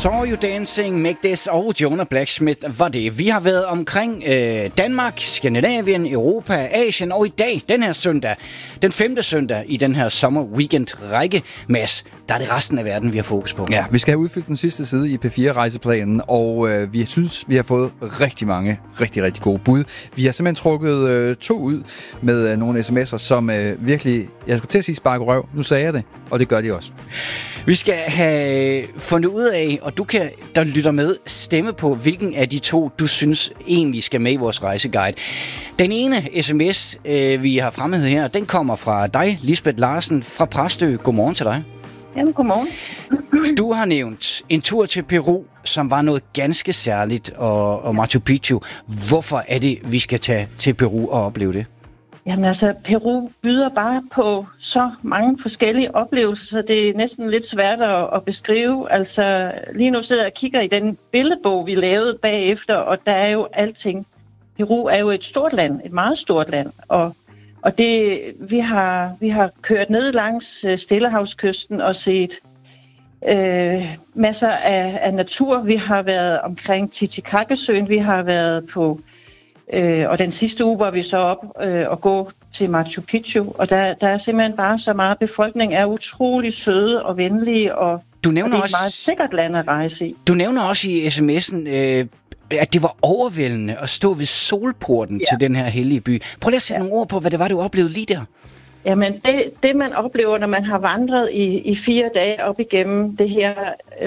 Saw You Dancing, Make This og Jonah Blacksmith var det. Vi har været omkring Danmark, Skandinavien, Europa, Asien og i dag, den her søndag, den 5. søndag i den her Summer Weekend-række, Mads, der er det resten af verden, vi har fokus på. Ja, vi skal have udfyldt den sidste side i P4-rejseplanen, og vi synes, vi har fået rigtig mange rigtig gode bud. Vi har simpelthen trukket 2 ud med nogle sms'er, som virkelig, jeg skulle til at sige sparke røv, nu sagde jeg det, og det gør de også. Vi skal have fundet ud af, og du kan, der lytter med, stemme på, hvilken af de 2, du synes egentlig skal med i vores rejseguide. Den ene sms, vi har fremhævet her, den kommer fra dig, Lisbeth Larsen fra Præstø. Godmorgen til dig. Jamen, godmorgen. Du har nævnt en tur til Peru, som var noget ganske særligt, og Machu Picchu. Hvorfor er det, vi skal tage til Peru og opleve det? Jamen altså, Peru byder bare på så mange forskellige oplevelser, så det er næsten lidt svært at beskrive. Altså, lige nu sidder jeg og kigger i den billedbog, vi lavede bagefter, og der er jo alting. Peru er jo et stort land, et meget stort land, og det, vi har kørt ned langs Stillehavskysten og set masser af natur. Vi har været omkring Titicacasøen, vi har været på, og den sidste uge var vi så op og gå til Machu Picchu, og der er simpelthen bare så meget. Befolkning er utrolig søde og venlige, og det er et meget sikkert land at rejse i. Du nævner også i sms'en, at det var overvældende at stå ved solporten til den her hellige by. Prøv lige at sætte nogle ord på, hvad det var, du oplevede lige der. Jamen, det man oplever, når man har vandret i 4 dage op igennem det her,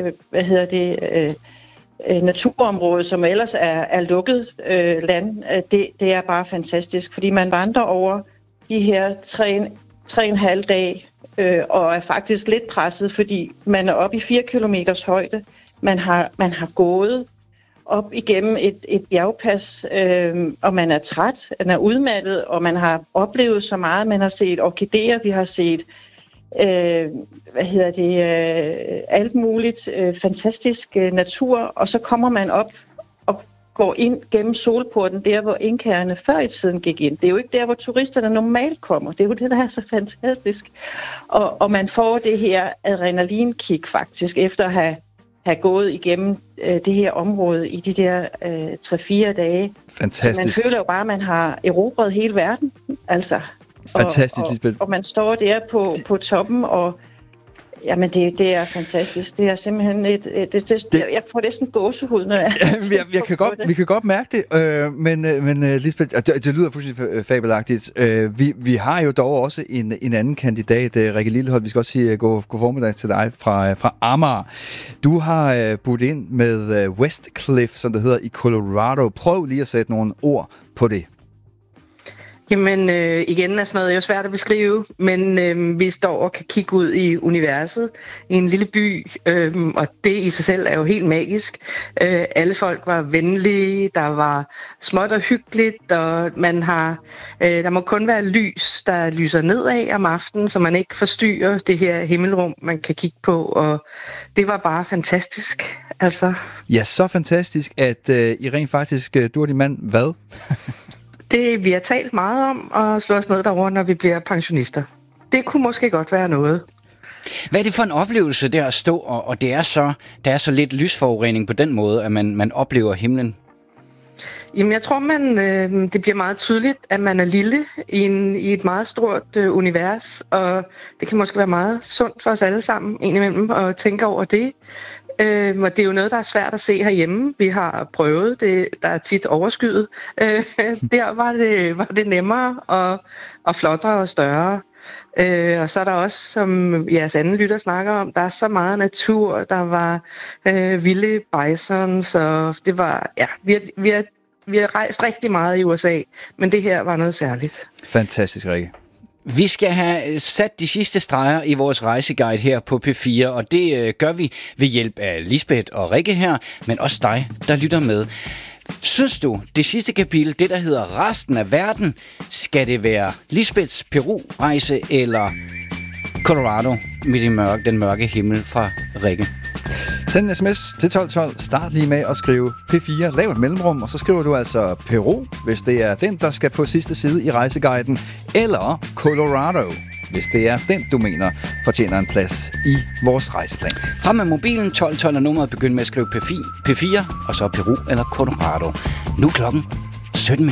naturområde, som ellers er lukket land, det er bare fantastisk, fordi man vandrer over de her 3,5 dage, og er faktisk lidt presset, fordi man er oppe i 4 kilometers højde. Man har gået op igennem et bjergpas, og man er træt, man er udmattet, og man har oplevet så meget. Man har set orkideer, vi har set alt muligt fantastisk natur, og så kommer man op og går ind gennem solporten, der hvor inkerne før i tiden gik ind. Det er jo ikke der, hvor turisterne normalt kommer. Det er jo det, der er så fantastisk. Og man får det her adrenalinkick faktisk, efter at have gået igennem det her område i de der 3-4 dage. Fantastisk. Så man føler jo bare, at man har erobret hele verden. Altså. Fantastisk, Lisbeth. Og man står der på toppen, og jamen, det er fantastisk. Det er simpelthen jeg får næsten gåsehud, når vi kan godt mærke det, men Lisbeth, det lyder fuldstændig fabelagtigt. Vi har jo dog også en anden kandidat, Rikke Lillehold. Vi skal også sige god formiddag til dig fra Amager. Du har budt ind med West Cliff, som det hedder, i Colorado. Prøv lige at sætte nogle ord på det. Jamen, igen er sådan noget jo svært at beskrive, men vi står og kan kigge ud i universet i en lille by, og det i sig selv er jo helt magisk. Alle folk var venlige, der var småt og hyggeligt, og der må kun være lys, der lyser nedad om aftenen, så man ikke forstyrrer det her himmelrum, man kan kigge på, og det var bare fantastisk. Altså. Ja, så fantastisk, at I rent faktisk, du og din mand, hvad? Det vi har talt meget om, at slå os ned derovre, når vi bliver pensionister. Det kunne måske godt være noget. Hvad er det for en oplevelse, der at stå, og der er så lidt lysforurening på den måde, at man oplever himlen? Jamen, jeg tror, det bliver meget tydeligt, at man er lille i et meget stort univers, og det kan måske være meget sundt for os alle sammen indimellem at tænke over det. Og det er jo noget, der er svært at se herhjemme. Vi har prøvet det, der er tit overskyet. Der var det nemmere og flottere og større. Og så er der også, som jeres anden lytter snakker om, der er så meget natur. Der var vilde bison, så det var, ja, vi har rejst rigtig meget i USA, men det her var noget særligt. Fantastisk, Rikke. Vi skal have sat de sidste streger i vores rejseguide her på P4, og det gør vi ved hjælp af Lisbeth og Rikke her, men også dig, der lytter med. Synes du, det sidste kapitel, det der hedder resten af verden, skal det være Lisbeths Peru-rejse eller Colorado med den mørke himmel fra Rikke? Send en sms til 1212. Start lige med at skrive P4. Lav et mellemrum, og så skriver du altså Peru, hvis det er den, der skal på sidste side i rejseguiden, eller Colorado. hvis det er den, du mener, fortjener en plads i vores rejseplan. Frem med mobilen 1212 er nummeret, begynd med at skrive P4, og så Peru eller Colorado. Nu klokken 17